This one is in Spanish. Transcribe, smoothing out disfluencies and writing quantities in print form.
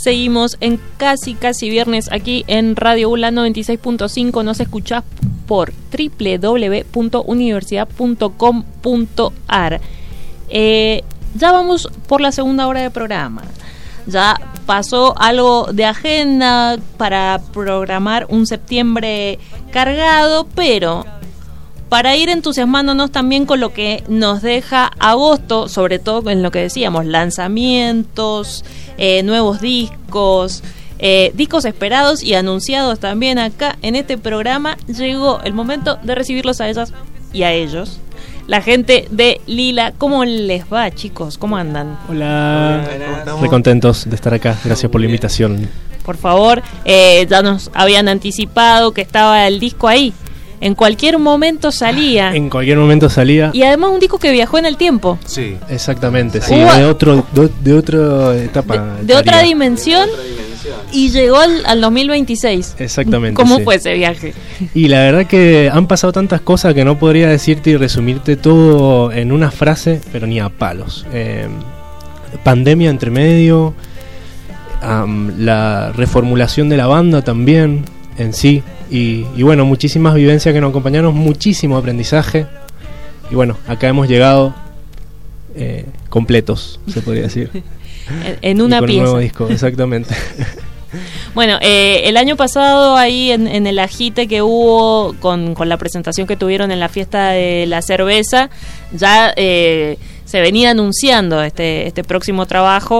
Seguimos en casi viernes aquí en Radio ULA 96.5. Nos escuchás por www.universidad.com.ar. Ya vamos por la segunda hora de programa. Ya pasó algo de agenda para programar un septiembre cargado, pero para ir entusiasmándonos también con lo que nos deja agosto, sobre todo en lo que decíamos, lanzamientos, nuevos discos, discos esperados y anunciados también acá en este programa. Llegó el momento de recibirlos a ellas y a ellos. La gente de Lila, ¿cómo les va, chicos? ¿Cómo andan? Hola, muy contentos de estar acá, gracias por la invitación. Por favor, ya nos habían anticipado que estaba el disco ahí. En cualquier momento salía. En cualquier momento salía. Y además un disco que viajó en el tiempo. Sí, exactamente, sí, de otra etapa. De otra dimensión. Y llegó al 2026. Exactamente. ¿Cómo fue ese viaje? Y la verdad que han pasado tantas cosas que no podría decirte y resumirte todo en una frase, pero ni a palos. Pandemia entre medio, la reformulación de la banda también en sí, y bueno, muchísimas vivencias que nos acompañaron, muchísimo aprendizaje, y bueno, acá hemos llegado completos, se podría decir. En una con pieza. Un nuevo disco, exactamente. Bueno, el año pasado ahí en el agite que hubo con la presentación que tuvieron en la fiesta de la cerveza, ya se venía anunciando este próximo trabajo